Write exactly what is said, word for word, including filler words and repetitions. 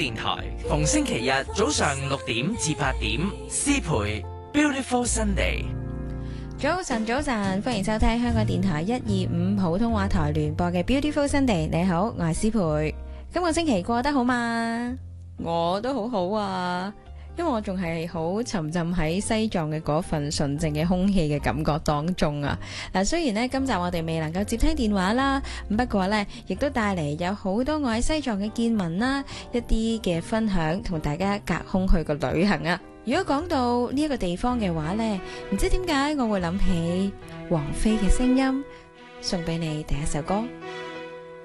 電台，逢星期日早上六點至八點，詩培 Beautiful Sunday。 早晨，早晨，歡迎收聽香港電台一二五普通話台聯播嘅 Beautiful Sunday。你好，我係詩培。今個星期過得好嗎？我都好好啊。因為我仲係好沉浸喺西藏嘅嗰份純淨嘅空氣嘅感覺當中啊！嗱，雖然呢今集我哋未能夠接聽電話啦，不過呢亦都帶嚟有好多我喺西藏嘅見聞啦，一啲嘅分享，同大家隔空去個旅行啊！如果講到呢一個地方嘅話呢，唔知點解我會諗起王菲嘅聲音，送俾你第一首歌。